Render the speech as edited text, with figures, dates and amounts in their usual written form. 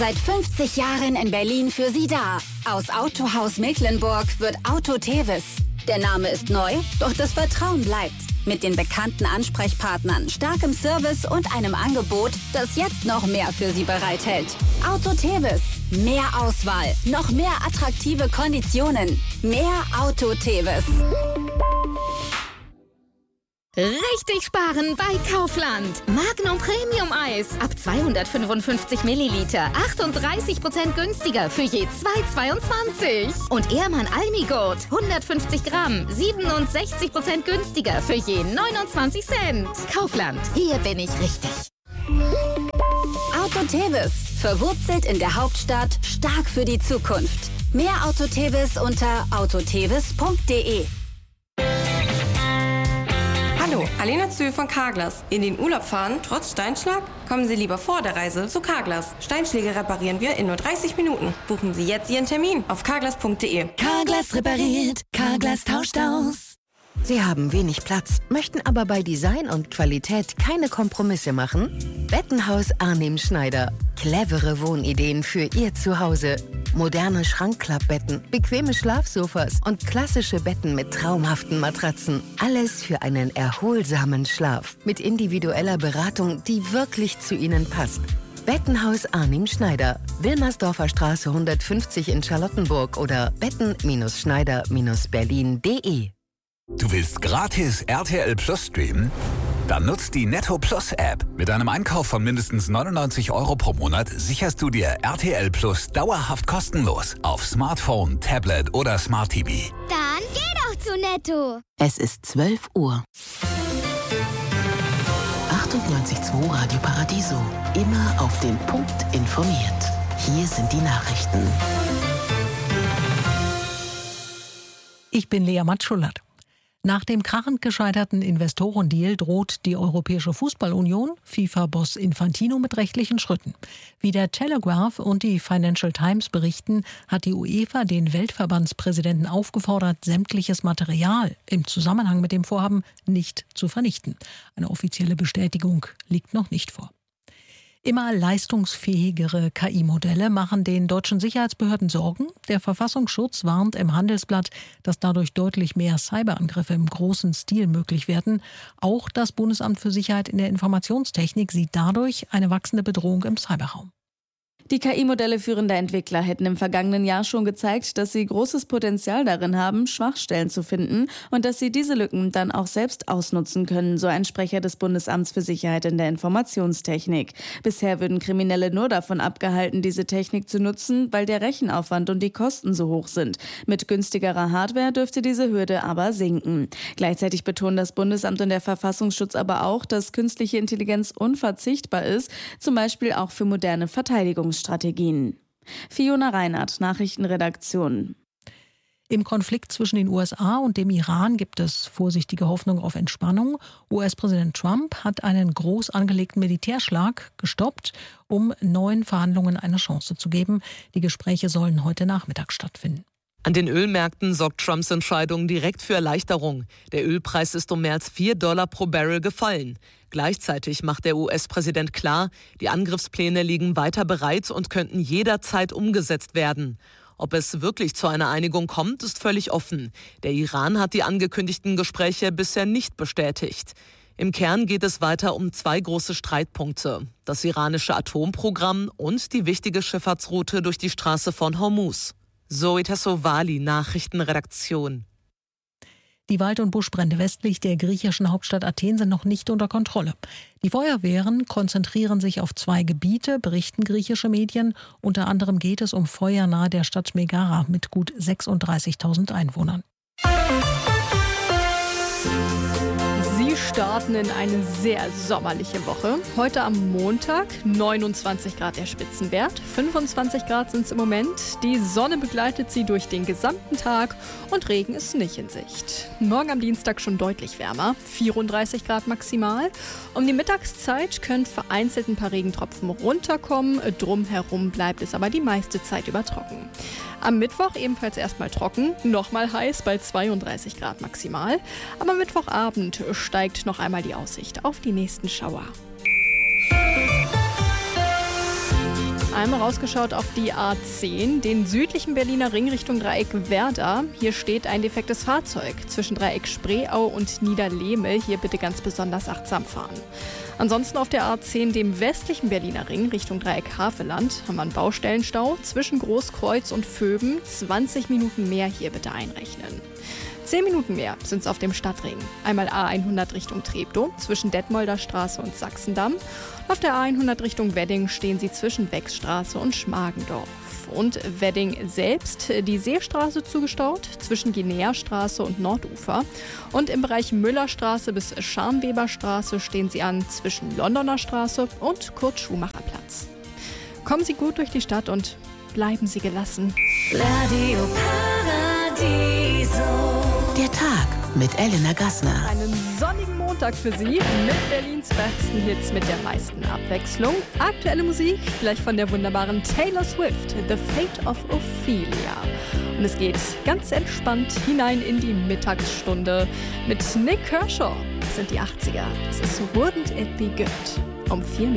Seit 50 Jahren in Berlin für Sie da. Aus Autohaus Mecklenburg wird Auto Tevis. Der Name ist neu, doch das Vertrauen bleibt. Mit den bekannten Ansprechpartnern, starkem Service und einem Angebot, das jetzt noch mehr für Sie bereithält. Auto Tevis. Mehr Auswahl, noch mehr attraktive Konditionen. Mehr Auto Tevis. Richtig sparen bei Kaufland. Magnum Premium Eis ab 255 Milliliter. 38% günstiger für je 2,22. Und Ehrmann Almigurt 150 Gramm. 67% günstiger für je 29 Cent. Kaufland, hier bin ich richtig. Auto Tevis. Verwurzelt in der Hauptstadt, stark für die Zukunft. Mehr Auto Tevis unter autotevis.de. Hallo, Alena Zühl von Carglass. In den Urlaub fahren, trotz Steinschlag? Kommen Sie lieber vor der Reise zu Carglass. Steinschläge reparieren wir in nur 30 Minuten. Buchen Sie jetzt Ihren Termin auf carglass.de. Carglass repariert, Carglass tauscht aus. Sie haben wenig Platz, möchten aber bei Design und Qualität keine Kompromisse machen? Bettenhaus Arnim Schneider. Clevere Wohnideen für Ihr Zuhause. Moderne Schrankklappbetten, bequeme Schlafsofas und klassische Betten mit traumhaften Matratzen. Alles für einen erholsamen Schlaf. Mit individueller Beratung, die wirklich zu Ihnen passt. Bettenhaus Arnim Schneider. Wilmersdorfer Straße 150 in Charlottenburg oder betten-schneider-berlin.de. Du willst gratis RTL Plus streamen? Dann nutzt die Netto Plus App. Mit einem Einkauf von mindestens 99 € pro Monat sicherst du dir RTL Plus dauerhaft kostenlos auf Smartphone, Tablet oder Smart TV. Dann geh doch zu Netto. Es ist 12 Uhr. 98.2 Radio Paradiso. Immer auf den Punkt informiert. Hier sind die Nachrichten. Ich bin Lea Matschullat. Nach dem krachend gescheiterten Investorendeal droht die Europäische Fußballunion FIFA-Boss Infantino mit rechtlichen Schritten. Wie der Telegraph und die Financial Times berichten, hat die UEFA den Weltverbandspräsidenten aufgefordert, sämtliches Material im Zusammenhang mit dem Vorhaben nicht zu vernichten. Eine offizielle Bestätigung liegt noch nicht vor. Immer leistungsfähigere KI-Modelle machen den deutschen Sicherheitsbehörden Sorgen. Der Verfassungsschutz warnt im Handelsblatt, dass dadurch deutlich mehr Cyberangriffe im großen Stil möglich werden. Auch das Bundesamt für Sicherheit in der Informationstechnik sieht dadurch eine wachsende Bedrohung im Cyberraum. Die KI-Modelle führender Entwickler hätten im vergangenen Jahr schon gezeigt, dass sie großes Potenzial darin haben, Schwachstellen zu finden und dass sie diese Lücken dann auch selbst ausnutzen können, so ein Sprecher des Bundesamts für Sicherheit in der Informationstechnik. Bisher würden Kriminelle nur davon abgehalten, diese Technik zu nutzen, weil der Rechenaufwand und die Kosten so hoch sind. Mit günstigerer Hardware dürfte diese Hürde aber sinken. Gleichzeitig betonen das Bundesamt und der Verfassungsschutz aber auch, dass künstliche Intelligenz unverzichtbar ist, zum Beispiel auch für moderne Verteidigungsstrategien. Fiona Reinhardt, Nachrichtenredaktion. Im Konflikt zwischen den USA und dem Iran gibt es vorsichtige Hoffnung auf Entspannung. US-Präsident Trump hat einen groß angelegten Militärschlag gestoppt, um neuen Verhandlungen eine Chance zu geben. Die Gespräche sollen heute Nachmittag stattfinden. An den Ölmärkten sorgt Trumps Entscheidung direkt für Erleichterung. Der Ölpreis ist um mehr als $4 pro Barrel gefallen. Gleichzeitig macht der US-Präsident klar, die Angriffspläne liegen weiter bereit und könnten jederzeit umgesetzt werden. Ob es wirklich zu einer Einigung kommt, ist völlig offen. Der Iran hat die angekündigten Gespräche bisher nicht bestätigt. Im Kern geht es weiter um zwei große Streitpunkte: das iranische Atomprogramm und die wichtige Schifffahrtsroute durch die Straße von Hormuz. Zoe Tassovali, Nachrichtenredaktion. Die Wald- und Buschbrände westlich der griechischen Hauptstadt Athen sind noch nicht unter Kontrolle. Die Feuerwehren konzentrieren sich auf zwei Gebiete, berichten griechische Medien. Unter anderem geht es um Feuer nahe der Stadt Megara mit gut 36.000 Einwohnern. Sie starten in eine sehr sommerliche Woche. Heute am Montag 29 Grad der Spitzenwert, 25 Grad sind es im Moment. Die Sonne begleitet Sie durch den gesamten Tag und Regen ist nicht in Sicht. Morgen am Dienstag schon deutlich wärmer, 34 Grad maximal. Um die Mittagszeit können vereinzelt ein paar Regentropfen runterkommen. Drumherum bleibt es aber die meiste Zeit über trocken. Am Mittwoch ebenfalls erstmal trocken, nochmal heiß bei 32 Grad maximal. Aber Mittwochabend steigt noch einmal die Aussicht auf die nächsten Schauer. Einmal rausgeschaut auf die A10, den südlichen Berliner Ring Richtung Dreieck Werder. Hier steht ein defektes Fahrzeug zwischen Dreieck Spreeau und Niederlehme. Hier bitte ganz besonders achtsam fahren. Ansonsten auf der A10, dem westlichen Berliner Ring Richtung Dreieck Havelland, haben wir einen Baustellenstau zwischen Großkreuz und Vöben. 20 Minuten mehr hier bitte einrechnen. 10 Minuten mehr sind es auf dem Stadtring. Einmal A100 Richtung Treptow zwischen Detmolder Straße und Sachsendamm. Auf der A100 Richtung Wedding stehen sie zwischen Beckstraße und Schmargendorf. Und Wedding selbst, die Seestraße zugestaut zwischen Guinea-Straße und Nordufer. Und im Bereich Müllerstraße bis Scharnweberstraße stehen sie an zwischen Londoner Straße und Kurt-Schumacher-Platz. Kommen Sie gut durch die Stadt und bleiben Sie gelassen. Radio Paradiso. Der Tag mit Elena Gassner. Einen sonnigen Montag für Sie mit Berlins besten Hits mit der meisten Abwechslung. Aktuelle Musik gleich von der wunderbaren Taylor Swift, The Fate of Ophelia. Und es geht ganz entspannt hinein in die Mittagsstunde mit Nick Kershaw. Das sind die 80er. Das ist Wouldn't It Be Good? Um 4